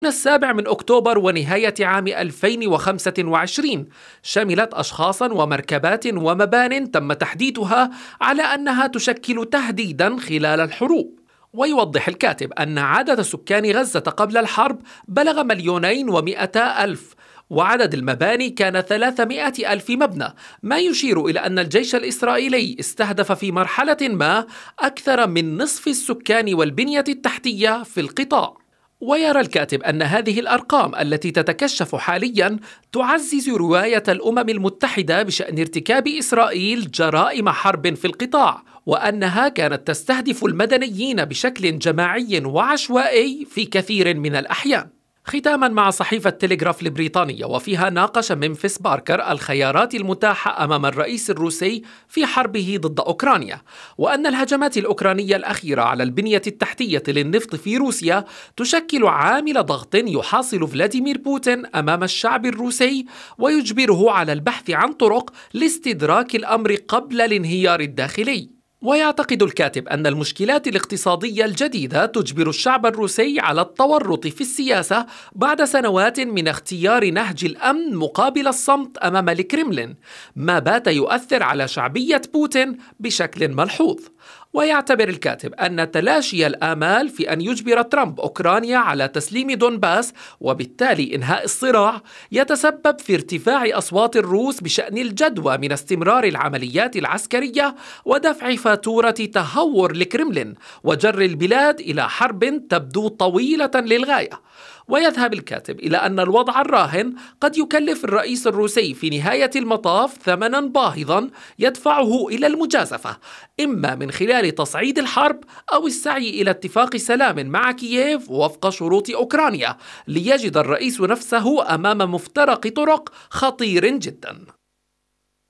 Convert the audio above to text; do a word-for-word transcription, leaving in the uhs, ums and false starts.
السابع من أكتوبر ونهاية عام ألفين وخمسة وعشرين شملت أشخاصا ومركبات ومبان تم تحديدها على أنها تشكل تهديدا خلال الحروب. ويوضح الكاتب أن عدد سكان غزة قبل الحرب بلغ مليونين ومئتا ألف، وعدد المباني كان ثلاثمائة ألف مبنى، ما يشير إلى أن الجيش الإسرائيلي استهدف في مرحلة ما أكثر من نصف السكان والبنية التحتية في القطاع. ويرى الكاتب أن هذه الأرقام التي تتكشف حالياً تعزز رواية الأمم المتحدة بشأن ارتكاب إسرائيل جرائم حرب في القطاع، وأنها كانت تستهدف المدنيين بشكل جماعي وعشوائي في كثير من الأحيان. ختاما مع صحيفة تيليغراف البريطانية، وفيها ناقش ممفيس باركر الخيارات المتاحة أمام الرئيس الروسي في حربه ضد أوكرانيا، وأن الهجمات الأوكرانية الأخيرة على البنية التحتية للنفط في روسيا تشكل عامل ضغط يحاصل فلاديمير بوتين أمام الشعب الروسي ويجبره على البحث عن طرق لاستدراك الأمر قبل الانهيار الداخلي. ويعتقد الكاتب أن المشكلات الاقتصادية الجديدة تجبر الشعب الروسي على التورط في السياسة بعد سنوات من اختيار نهج الأمن مقابل الصمت أمام الكرملين، ما بات يؤثر على شعبية بوتين بشكل ملحوظ. ويعتبر الكاتب أن تلاشي الآمال في أن يجبر ترامب أوكرانيا على تسليم دونباس وبالتالي إنهاء الصراع يتسبب في ارتفاع أصوات الروس بشأن الجدوى من استمرار العمليات العسكرية ودفع فاتورة تهور الكرملين وجر البلاد إلى حرب تبدو طويلة للغاية. ويذهب الكاتب إلى أن الوضع الراهن قد يكلف الرئيس الروسي في نهاية المطاف ثمنا باهظا يدفعه إلى المجازفة، إما من خلال تصعيد الحرب أو السعي إلى اتفاق سلام مع كييف وفق شروط أوكرانيا، ليجد الرئيس نفسه أمام مفترق طرق خطير جدا.